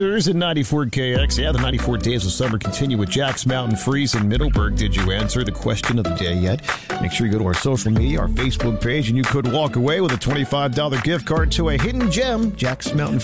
There's a 94 KX. Yeah, the 94 days of summer continue with Jack's Mountain Freeze in Middleburg. Did you answer the question of the day yet? Make sure you go to our social media, our Facebook page, and you could walk away with a $25 gift card to a hidden gem, Jack's Mountain